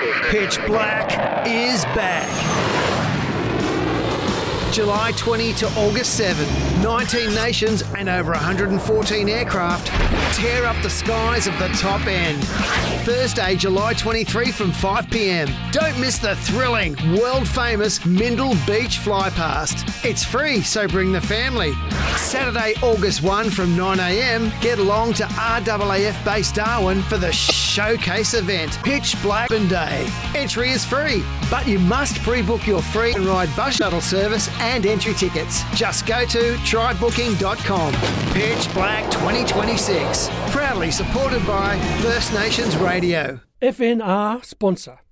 Pitch Black is back. July 20 to August 7. 19 nations and over 114 aircraft tear up the skies of the top end. Thursday, July 23 from 5 p.m. Don't miss the thrilling, world-famous Mindle Beach Flypast. It's free, so bring the family. Saturday, August 1 from 9 a.m. Get along to RAAF Base Darwin for the showcase event, Pitch Black Day. Entry is free, but you must pre-book your free and ride bus shuttle service and entry tickets. Just go to trybooking.com. Pitch Black 2026. Proudly supported by First Nations Radio. FNR sponsor.